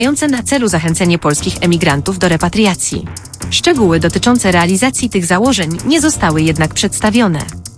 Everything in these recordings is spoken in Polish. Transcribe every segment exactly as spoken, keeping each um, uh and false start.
mające na celu zachęcenie polskich emigrantów do repatriacji. Szczegóły dotyczące realizacji tych założeń nie zostały jednak przedstawione.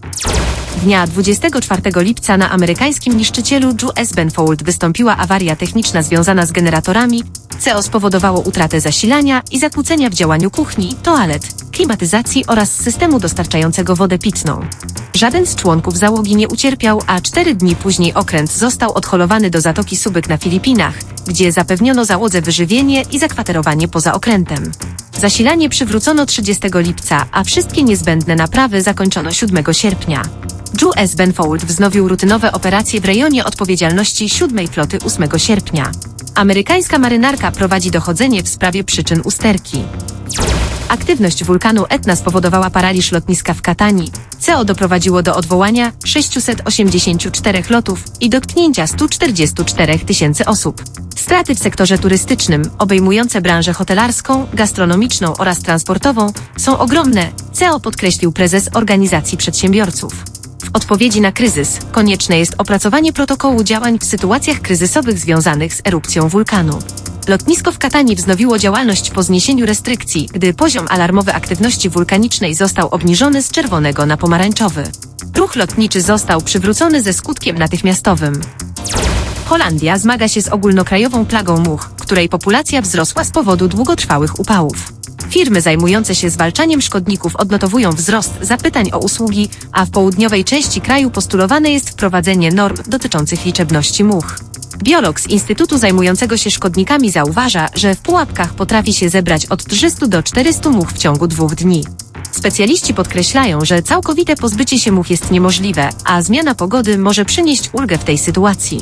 Dnia dwudziestego czwartego lipca na amerykańskim niszczycielu U S Benfold wystąpiła awaria techniczna związana z generatorami, co spowodowało utratę zasilania i zakłócenia w działaniu kuchni, toalet, klimatyzacji oraz systemu dostarczającego wodę pitną. Żaden z członków załogi nie ucierpiał, a cztery dni później okręt został odholowany do Zatoki Subic na Filipinach, gdzie zapewniono załodze wyżywienie i zakwaterowanie poza okrętem. Zasilanie przywrócono trzydziestego lipca, a wszystkie niezbędne naprawy zakończono siódmego sierpnia. U S Benfold wznowił rutynowe operacje w rejonie odpowiedzialności siódmej Floty ósmego sierpnia. Amerykańska marynarka prowadzi dochodzenie w sprawie przyczyn usterki. Aktywność wulkanu Etna spowodowała paraliż lotniska w Katani, co doprowadziło do odwołania sześciuset osiemdziesięciu czterech lotów i dotknięcia stu czterdziestu czterech tysięcy osób. Straty w sektorze turystycznym, obejmujące branżę hotelarską, gastronomiczną oraz transportową, są ogromne, co podkreślił prezes Organizacji Przedsiębiorców. W odpowiedzi na kryzys konieczne jest opracowanie protokołu działań w sytuacjach kryzysowych związanych z erupcją wulkanu. Lotnisko w Katani wznowiło działalność po zniesieniu restrykcji, gdy poziom alarmowy aktywności wulkanicznej został obniżony z czerwonego na pomarańczowy. Ruch lotniczy został przywrócony ze skutkiem natychmiastowym. Holandia zmaga się z ogólnokrajową plagą much, której populacja wzrosła z powodu długotrwałych upałów. Firmy zajmujące się zwalczaniem szkodników odnotowują wzrost zapytań o usługi, a w południowej części kraju postulowane jest wprowadzenie norm dotyczących liczebności much. Biolog z Instytutu zajmującego się szkodnikami zauważa, że w pułapkach potrafi się zebrać od trzystu do czterystu much w ciągu dwóch dni. Specjaliści podkreślają, że całkowite pozbycie się much jest niemożliwe, a zmiana pogody może przynieść ulgę w tej sytuacji.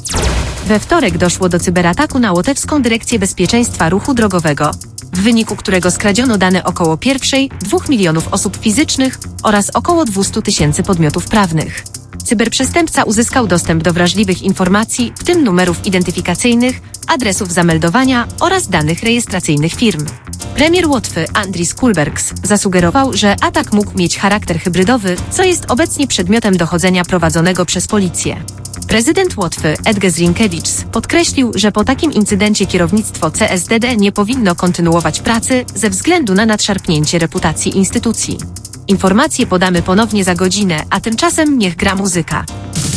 We wtorek doszło do cyberataku na Łotewską Dyrekcję Bezpieczeństwa Ruchu Drogowego, w wyniku którego skradziono dane około pierwszej dwóch milionów osób fizycznych oraz około dwustu tysięcy podmiotów prawnych. Cyberprzestępca uzyskał dostęp do wrażliwych informacji, w tym numerów identyfikacyjnych, adresów zameldowania oraz danych rejestracyjnych firm. Premier Łotwy Andris Kulbergs zasugerował, że atak mógł mieć charakter hybrydowy, co jest obecnie przedmiotem dochodzenia prowadzonego przez policję. Prezydent Łotwy Edgars Rinkevičius podkreślił, że po takim incydencie kierownictwo C S D D nie powinno kontynuować pracy ze względu na nadszarpnięcie reputacji instytucji. Informacje podamy ponownie za godzinę, a tymczasem niech gra muzyka.